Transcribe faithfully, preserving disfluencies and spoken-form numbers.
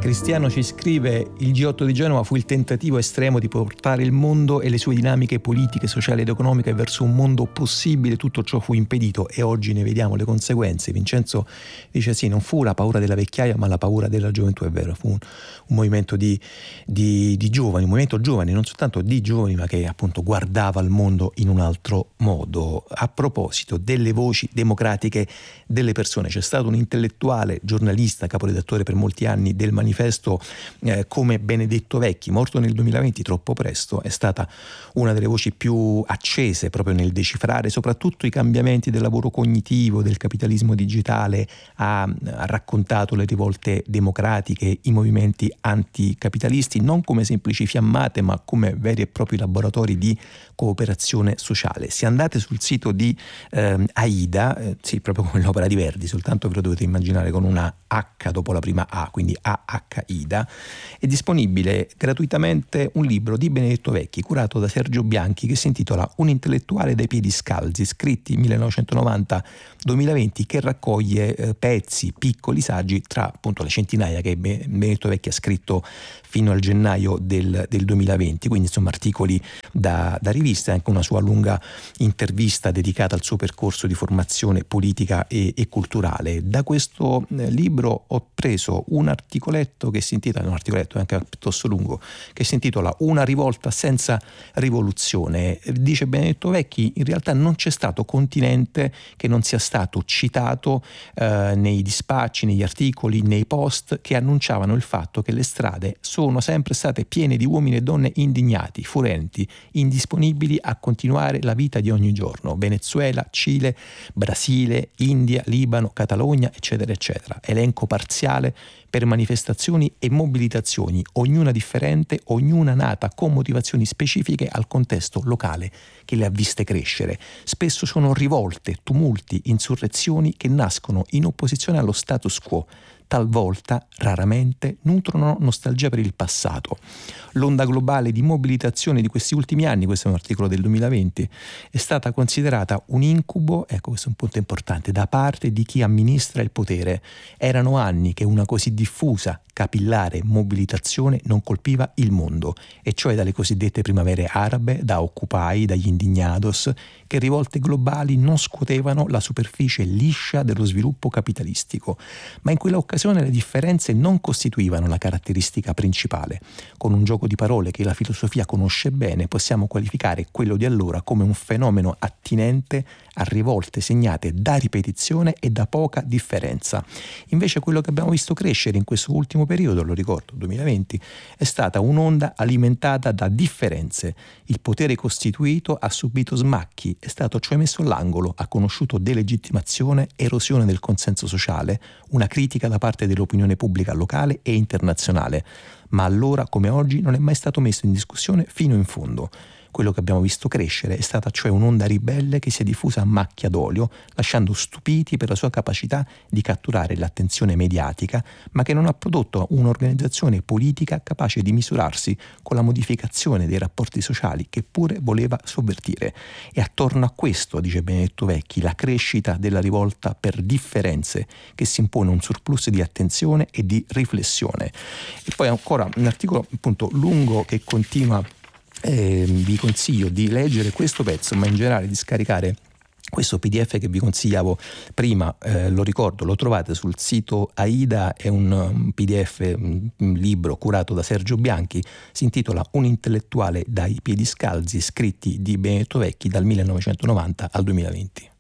Cristiano ci scrive: il G otto di Genova fu il tentativo estremo di portare il mondo e le sue dinamiche politiche, sociali ed economiche verso un mondo possibile. Tutto ciò fu impedito e oggi ne vediamo le conseguenze. Vincenzo dice sì, non fu la paura della vecchiaia ma la paura della gioventù, è vero, fu un, un movimento di, di, di giovani, un movimento giovani, non soltanto di giovani, ma che appunto guardava al mondo in un altro modo. A proposito delle voci democratiche delle persone, c'è stato un intellettuale, giornalista, caporedattore per molti anni del Manifesto eh, come Benedetto Vecchi, morto nel duemilaventi troppo presto. È stata una delle voci più accese proprio nel decifrare soprattutto i cambiamenti del lavoro cognitivo, del capitalismo digitale. Ha, ha raccontato le rivolte democratiche, i movimenti anticapitalisti non come semplici fiammate ma come veri e propri laboratori di cooperazione sociale. Se andate sul sito di eh, Aida, eh, sì, proprio come l'opera di Verdi, soltanto ve lo dovete immaginare con una H dopo la prima A, quindi A H Ida, è disponibile gratuitamente un libro di Benedetto Vecchi curato da Sergio Bianchi che si intitola Un intellettuale dai piedi scalzi, scritti millenovecentonovanta duemilaventi, che raccoglie eh, pezzi, piccoli saggi tra appunto le centinaia che Benedetto Vecchi ha scritto fino al gennaio del, del duemilaventi, quindi insomma articoli da, da rivista e anche una sua lunga intervista dedicata al suo percorso di formazione politica e, e culturale. Da questo eh, libro ho preso un articoletto che si intitola, un articoletto anche piuttosto lungo, che si intitola Una rivolta senza rivoluzione. Dice Benedetto Vecchi, in realtà non c'è stato continente che non sia stato citato eh, nei dispacci, negli articoli, nei post che annunciavano il fatto che le strade sono sono sempre state piene di uomini e donne indignati, furenti, indisponibili a continuare la vita di ogni giorno. Venezuela, Cile, Brasile, India, Libano, Catalogna, eccetera, eccetera. Elenco parziale per manifestazioni e mobilitazioni, ognuna differente, ognuna nata con motivazioni specifiche al contesto locale che le ha viste crescere. Spesso sono rivolte, tumulti, insurrezioni che nascono in opposizione allo status quo. Talvolta, raramente, nutrono nostalgia per il passato. L'onda globale di mobilitazione di questi ultimi anni, questo è un articolo del duemilaventi, è stata considerata un incubo, ecco questo è un punto importante, da parte di chi amministra il potere. Erano anni che una così diffusa, capillare mobilitazione non colpiva il mondo, e cioè dalle cosiddette primavere arabe, da Occupy, dagli Indignados, che rivolte globali non scuotevano la superficie liscia dello sviluppo capitalistico. Ma in quella occasione le differenze non costituivano la caratteristica principale. Con un gioco di parole che la filosofia conosce bene, possiamo qualificare quello di allora come un fenomeno attinente a rivolte segnate da ripetizione e da poca differenza. Invece quello che abbiamo visto crescere in questo ultimo periodo, lo ricordo, duemilaventi, è stata un'onda alimentata da differenze. Il potere costituito ha subito smacchi, è stato cioè messo all'angolo, ha conosciuto delegittimazione, erosione del consenso sociale, una critica da parte dell'opinione pubblica locale e internazionale. Ma allora, come oggi, non è mai stato messo in discussione fino in fondo. Quello che abbiamo visto crescere è stata cioè un'onda ribelle che si è diffusa a macchia d'olio, lasciando stupiti per la sua capacità di catturare l'attenzione mediatica, ma che non ha prodotto un'organizzazione politica capace di misurarsi con la modificazione dei rapporti sociali che pure voleva sovvertire. E attorno a questo, dice Benedetto Vecchi, la crescita della rivolta per differenze, che si impone un surplus di attenzione e di riflessione. E poi ancora un articolo appunto lungo che continua. Eh, vi consiglio di leggere questo pezzo, ma in generale di scaricare questo P D F che vi consigliavo prima. Eh, lo ricordo, lo trovate sul sito Aida, è un, un P D F, un, un libro curato da Sergio Bianchi, si intitola Un intellettuale dai piedi scalzi, scritti di Benedetto Vecchi dal millenovecentonovanta al duemilaventi.